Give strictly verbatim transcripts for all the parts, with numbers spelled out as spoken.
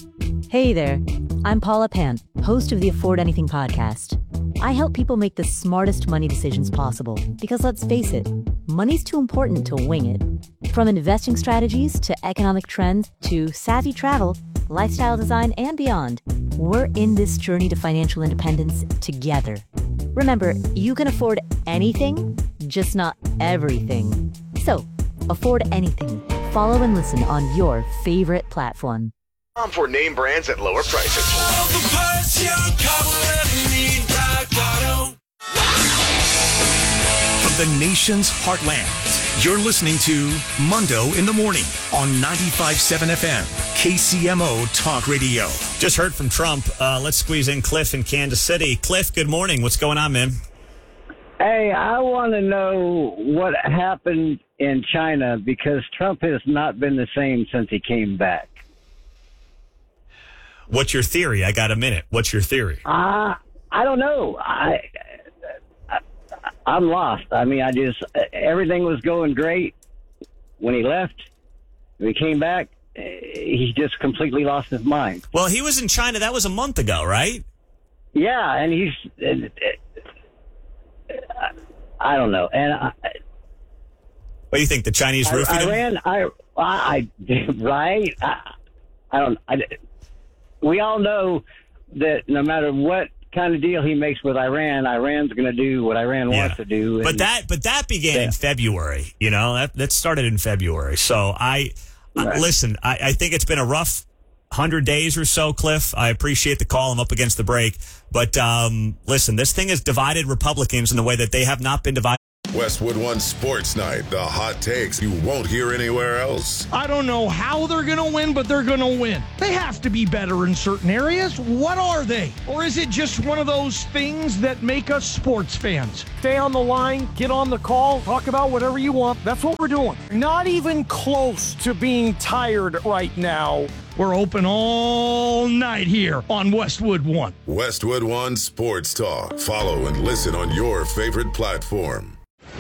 Hey there, I'm Paula Pant, host of the Afford Anything podcast. I help people make the smartest money decisions possible because let's face it, money's too important to wing it. From investing strategies to economic trends to savvy travel, lifestyle design, and beyond, we're in this journey to financial independence together. Remember, you can afford anything, just not everything. So, afford anything. Follow and listen on your favorite platform. For name brands at lower prices. From the nation's heartland, you're listening to Mundo in the Morning on ninety-five point seven F M, K C M O Talk Radio. Just heard from Trump. Uh, let's squeeze in Cliff in Kansas City. Cliff, good morning. What's going on, man? Hey, I want to know what happened in China because Trump has not been the same since he came back. What's your theory? I got a minute. What's your theory? Uh, I don't know. I, I, I'm lost. I mean, I just, everything was going great when he left. When he came back, he just completely lost his mind. Well, he was in China. That was a month ago, right? Yeah, and he's, I don't know. And I, what do you think? The Chinese roofied him? Iran, I, I, right? I, I don't, I, we all know that no matter what kind of deal he makes with Iran, Iran's going to do what Iran Yeah. wants to do. And, But that, but that began Yeah. in February. You know, that that started in February. So I, Right. I listen. I, I think it's been a rough hundred days or so, Cliff. I appreciate the call. I'm up against the break, but um, listen, this thing has divided Republicans in the way that they have not been divided. Westwood One Sports Night. The hot takes you won't hear anywhere else. I don't know how they're going to win, but they're going to win. They have to be better in certain areas. What are they? Or is it just one of those things that make us sports fans? Stay on the line, get on the call, talk about whatever you want. That's what we're doing. Not even close to being tired right now. We're open all night here on Westwood One. Westwood One Sports Talk. Follow and listen on your favorite platform.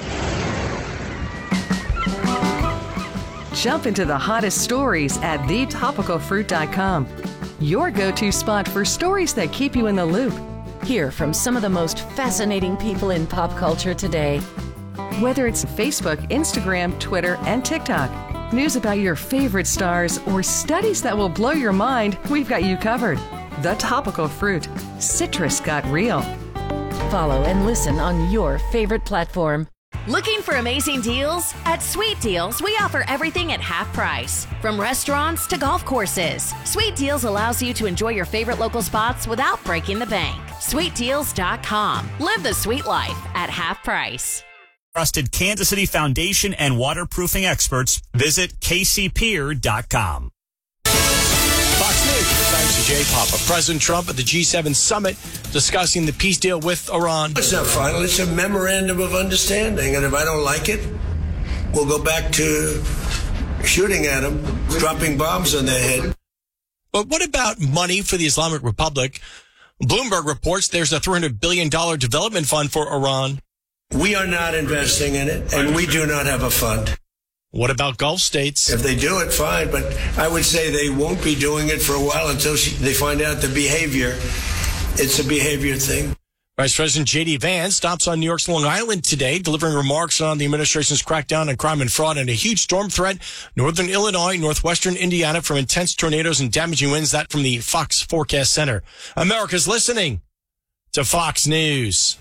Jump into the hottest stories at the topical fruit dot com. Your go-to spot for stories that keep you in the loop. Hear from some of the most fascinating people in pop culture today. Whether it's Facebook, Instagram, Twitter, and TikTok. News about your favorite stars or studies that will blow your mind, we've got you covered. The Topical Fruit. Citrus got real. Follow and listen on your favorite platform. Looking for amazing deals? At Sweet Deals, we offer everything at half price. From restaurants to golf courses, Sweet Deals allows you to enjoy your favorite local spots without breaking the bank. sweet deals dot com. Live the sweet life at half price. Trusted Kansas City foundation and waterproofing experts. Visit K C Pier dot com. Fox News, thanks to Jay Papa. President Trump at the G seven summit discussing the peace deal with Iran. It's not final. It's a memorandum of understanding. And if I don't like it, we'll go back to shooting at them, dropping bombs on their head. But what about money for the Islamic Republic? Bloomberg reports there's a three hundred billion dollars development fund for Iran. We are not investing in it, and we do not have a fund. What about Gulf states? If they do it, fine, but I would say they won't be doing it for a while until she, they find out the behavior. It's a behavior thing. Vice President J D Vance stops on New York's Long Island today, delivering remarks on the administration's crackdown on crime and fraud and a huge storm threat. Northern Illinois, northwestern Indiana from intense tornadoes and damaging winds. That from the Fox Forecast Center. America's listening to Fox News.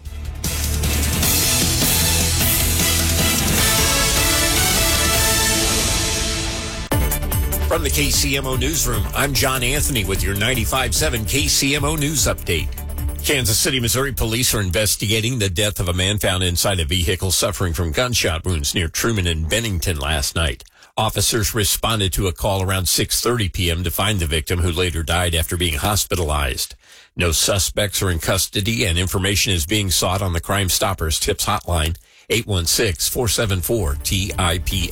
From the K C M O Newsroom, I'm John Anthony with your ninety-five point seven K C M O News Update. Kansas City, Missouri police are investigating the death of a man found inside a vehicle suffering from gunshot wounds near Truman and Bennington last night. Officers responded to a call around six thirty p.m. to find the victim, who later died after being hospitalized. No suspects are in custody, and information is being sought on the Crime Stoppers Tips Hotline, eight one six, four seven four, T I P S.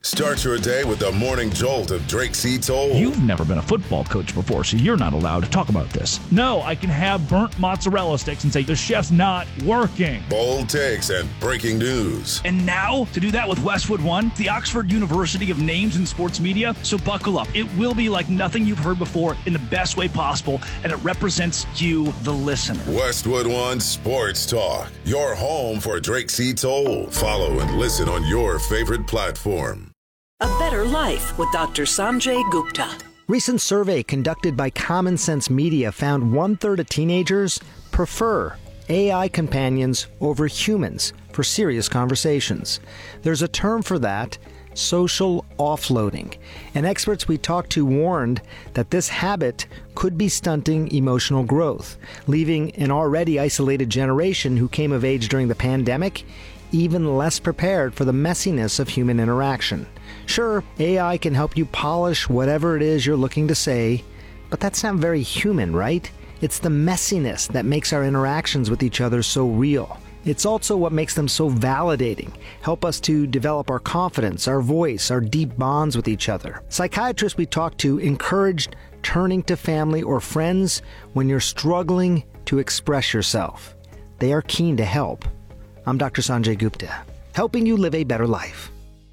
Start your day with the morning jolt of Drake C. Toll. You've never been a football coach before, so you're not allowed to talk about this. No, I can have burnt mozzarella sticks and say the chef's not working. Bold takes and breaking news. And now, to do that with Westwood One, the Oxford University of names in sports media, so buckle up. It will be like nothing you've heard before in the best way possible, and it represents you, the listener. Westwood One Sports Talk, your home for Drake C. Toll. Follow and listen on your favorite platform. A Better Life with Doctor Sanjay Gupta. Recent survey conducted by Common Sense Media found one-third of teenagers prefer A I companions over humans for serious conversations. There's a term for that, social offloading. And experts we talked to warned that this habit could be stunting emotional growth, leaving an already isolated generation who came of age during the pandemic even less prepared for the messiness of human interaction. Sure, A I can help you polish whatever it is you're looking to say, but that's not very human, right? It's the messiness that makes our interactions with each other so real. It's also what makes them so validating, help us to develop our confidence, our voice, our deep bonds with each other. Psychiatrists we talked to encouraged turning to family or friends when you're struggling to express yourself. They are keen to help. I'm Doctor Sanjay Gupta, helping you live a better life.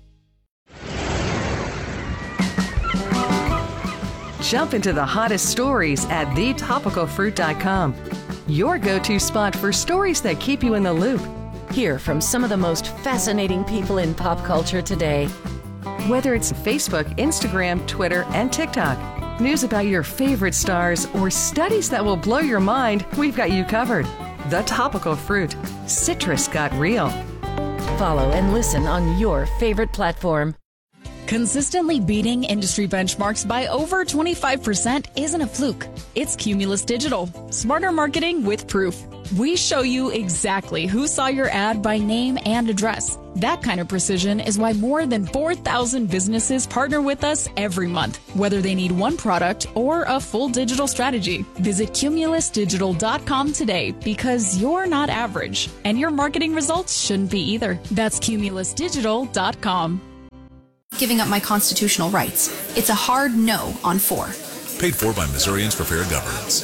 Jump into the hottest stories at the topical fruit dot com. Your go-to spot for stories that keep you in the loop. Hear from some of the most fascinating people in pop culture today. Whether it's Facebook, Instagram, Twitter, and TikTok, news about your favorite stars, or studies that will blow your mind, we've got you covered. The Topical Fruit. Citrus got real. Follow and listen on your favorite platform. Consistently beating industry benchmarks by over twenty-five percent isn't a fluke. It's Cumulus Digital. Smarter marketing with proof. We show you exactly who saw your ad by name and address. That kind of precision is why more than four thousand businesses partner with us every month, whether they need one product or a full digital strategy. Visit cumulus digital dot com today because you're not average, and your marketing results shouldn't be either. That's cumulus digital dot com. Giving up my constitutional rights. It's a hard no on four. Paid for by Missourians for Fair Governance.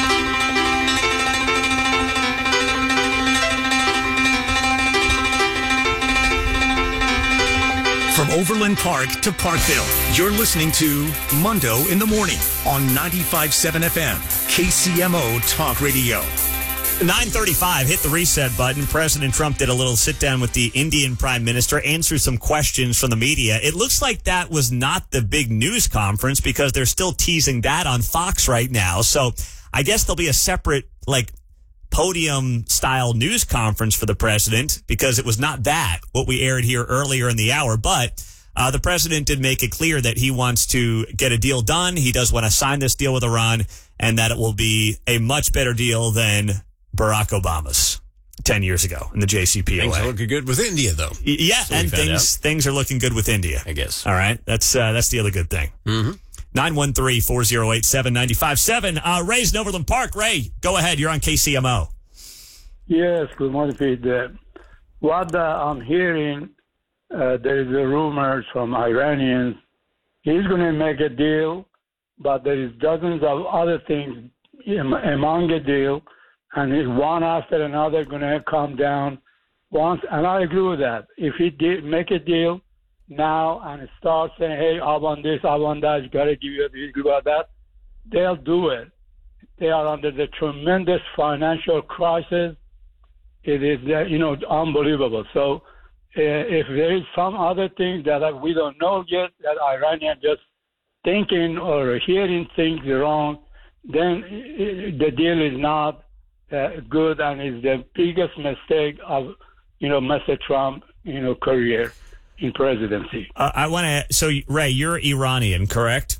From Overland Park to Parkville, you're listening to Mundo in the Morning on ninety-five point seven F M, K C M O Talk Radio. nine thirty-five, hit the reset button. President Trump did a little sit-down with the Indian Prime Minister, answered some questions from the media. It looks like that was not the big news conference because they're still teasing that on Fox right now. So I guess there'll be a separate, like, podium-style news conference for the president because it was not that, what we aired here earlier in the hour. But uh, the president did make it clear that he wants to get a deal done. He does want to sign this deal with Iran, and that it will be a much better deal than Barack Obama's ten years ago in the J C P O A. Things are looking good with India, though. Yeah, so and things out. things are looking good with India, I guess. All right, that's uh, that's the other good thing. Mm-hmm. nine one three, four oh eight, seven nine five seven. Uh, Ray's in Overland Park. Ray, go ahead. You're on K C M O. Yes, good morning, Pete. Uh, what uh, I'm hearing, uh, there is a rumors from Iranians. He's going to make a deal, but there is dozens of other things among the deal. And it's one after another going to come down once. And I agree with that. If he did make a deal now and start saying, hey, I want this, I want that, you got to give you a deal about that, they'll do it. They are under the tremendous financial crisis. It is, uh, you know, unbelievable. So uh, if there is some other thing that uh, we don't know yet, that Iranian just thinking or hearing things wrong, then uh, the deal is not Uh, good, and is the biggest mistake of, you know, Mister Trump, you know, career in presidency. Uh, I want to. So, Ray, you're Iranian, correct?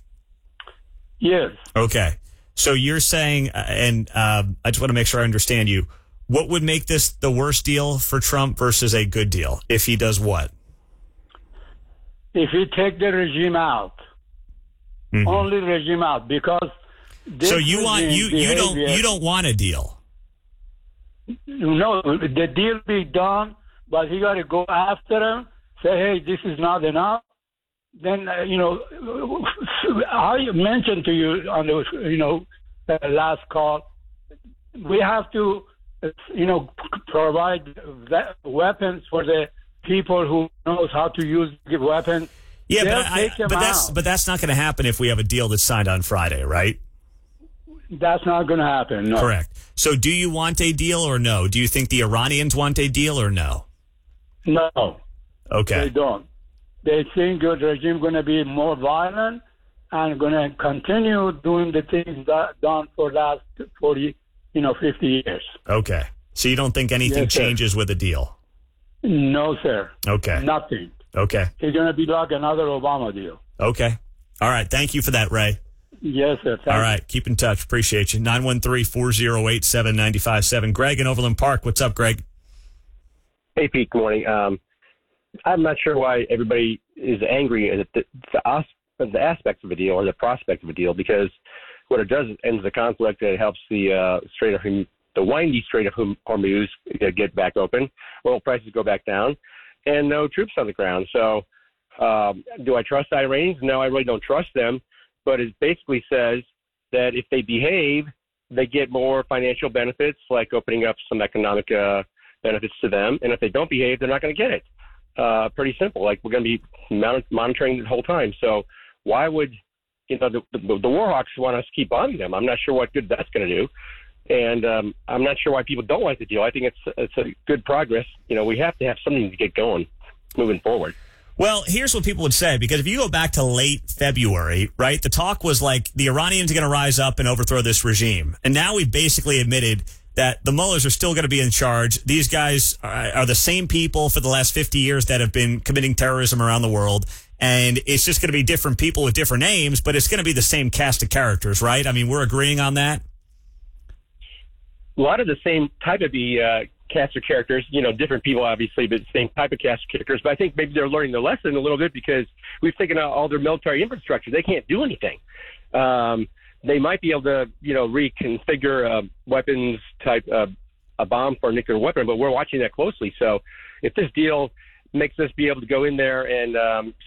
Yes. Okay. So you're saying, uh, and uh, I just want to make sure I understand you. What would make this the worst deal for Trump versus a good deal if he does what? If he take the regime out, mm-hmm. only regime out, because. So you want you you don't you don't want a deal. No, the deal be done, but he got to go after him, say, hey, this is not enough, then uh, you know, I mentioned to you on the you know uh, last call, we have to you know provide weapons for the people who knows how to use weapons. Yeah, They'll but, I, take them but that's out. but that's not going to happen if we have a deal that's signed on Friday, right? That's not going to happen. No. Correct. So, do you want a deal or no? Do you think the Iranians want a deal or no? No. Okay. They don't. They think the regime going to be more violent and going to continue doing the things that done for last forty, you know, fifty years. Okay. So you don't think anything Yes, sir. changes with a deal? No, sir. Okay. Nothing. Okay. It's going to be like another Obama deal. Okay. All right. Thank you for that, Ray. Yes, sir. Thank All you. right. Keep in touch. Appreciate you. nine one three, four oh eight, seven nine five seven. Greg in Overland Park. What's up, Greg? Hey, Pete. Good morning. Um, I'm not sure why everybody is angry at the, the, as- the aspects of a deal or the prospect of a deal, because what it does is ends the conflict. It helps the uh, Strait of Horm- the windy Strait of Hormuz get back open. Oil prices go back down, and no troops on the ground. So, um, do I trust the Iranians? No, I really don't trust them. But it basically says that if they behave, they get more financial benefits, like opening up some economic uh, benefits to them. And if they don't behave, they're not going to get it. Uh, pretty simple. Like, we're going to be mon- monitoring the whole time. So why would, you know, the, the, the war hawks want us to keep bombing them? I'm not sure what good that's going to do. And um, I'm not sure why people don't like the deal. I think it's it's a good progress. You know, we have to have something to get going moving forward. Well, here's what people would say, because if you go back to late February, right, the talk was like the Iranians are going to rise up and overthrow this regime. And now we've basically admitted that the mullahs are still going to be in charge. These guys are, are the same people for the last fifty years that have been committing terrorism around the world. And it's just going to be different people with different names, but it's going to be the same cast of characters, right? I mean, we're agreeing on that. A lot of the same type of the uh, cast of characters, you know, different people, obviously, but same type of cast of characters. But I think maybe they're learning their lesson a little bit, because we've taken out all their military infrastructure. They can't do anything. Um, they might be able to, you know, reconfigure a weapons type, uh, a bomb for a nuclear weapon, but we're watching that closely. So if this deal makes us be able to go in there and um,